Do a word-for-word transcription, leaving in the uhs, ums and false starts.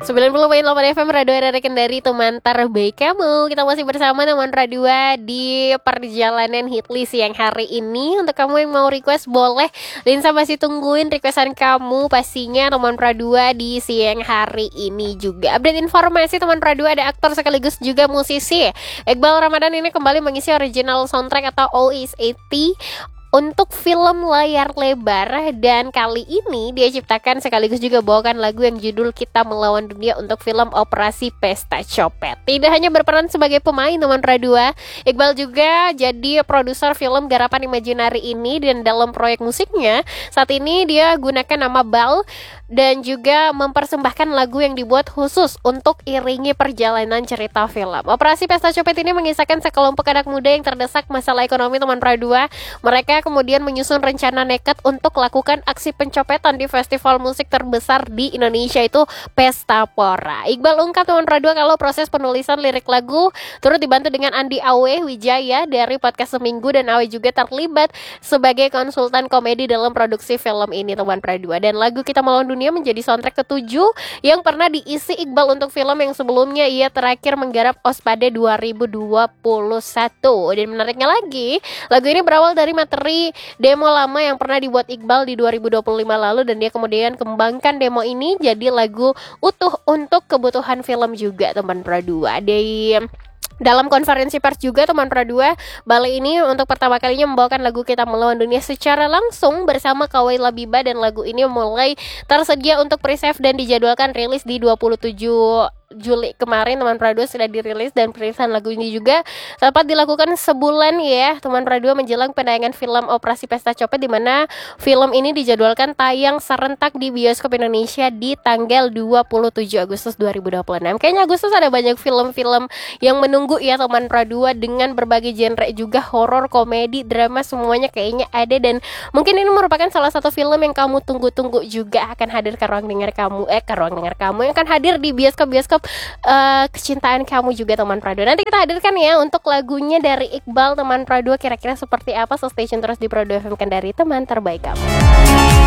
sembilan puluh koma delapan F M Radio R R Kendari, teman terbaik kamu. Kita masih bersama teman Radua di perjalanan hitlist siang hari ini. Untuk kamu yang mau request boleh, Linsa masih tungguin requestan kamu pastinya teman Radua di siang hari ini juga. Update informasi teman Radua, ada aktor sekaligus juga musisi Iqbal Ramadan ini kembali mengisi original soundtrack atau O S T untuk film layar lebar, dan kali ini dia ciptakan sekaligus juga bawakan lagu yang judul Kita Melawan Dunia untuk film Operasi Pesta Copet. Tidak hanya berperan sebagai pemain teman Radua, Iqbal juga jadi produser film garapan Imaginary ini, dan dalam proyek musiknya saat ini dia gunakan nama Bal dan juga mempersembahkan lagu yang dibuat khusus untuk iringi perjalanan cerita film. Operasi Pesta Copet ini mengisahkan sekelompok anak muda yang terdesak masalah ekonomi teman Radua. Mereka kemudian menyusun rencana nekat untuk lakukan aksi pencopetan di festival musik terbesar di Indonesia, itu Pesta Pora. Iqbal ungkap teman Radua kalau proses penulisan lirik lagu turut dibantu dengan Andi Awe Wijaya dari podcast Seminggu, dan Awe juga terlibat sebagai konsultan komedi dalam produksi film ini teman Radua. Dan lagu Kita Melawan Dunia menjadi soundtrack ketujuh yang pernah diisi Iqbal untuk film yang sebelumnya ia terakhir menggarap Ospade dua ribu dua puluh satu. Dan menariknya lagi, lagu ini berawal dari materi demo lama yang pernah dibuat Iqbal di dua ribu dua puluh lima lalu, dan dia kemudian kembangkan demo ini jadi lagu utuh untuk kebutuhan film juga teman Radua. Di dalam konferensi pers juga teman Radua, Bale ini untuk pertama kalinya membawakan lagu Kita Melawan Dunia secara langsung bersama Kawai Labiba, dan lagu ini mulai tersedia untuk pre-save dan dijadwalkan rilis di dua puluh tujuh Juli kemarin teman Radua sudah dirilis, dan perilisan lagu ini juga sempat dilakukan sebulan ya teman Radua menjelang penayangan film Operasi Pesta Copet, di mana film ini dijadwalkan tayang serentak di bioskop Indonesia di tanggal dua puluh tujuh Agustus dua ribu dua puluh enam. Kayaknya Agustus ada banyak film-film yang menunggu ya teman Radua, dengan berbagai genre juga, horor, komedi, drama, semuanya kayaknya ada, dan mungkin ini merupakan salah satu film yang kamu tunggu-tunggu juga akan hadir ke ruang dengar kamu eh ke ruang dengar kamu yang akan hadir di bioskop-bioskop Uh, kecintaan kamu juga teman Radua. Nanti kita hadirkan ya untuk lagunya dari Iqbal teman Radua, kira-kira seperti apa. So stay tune terus di Radua F M Kendari, teman terbaik kamu.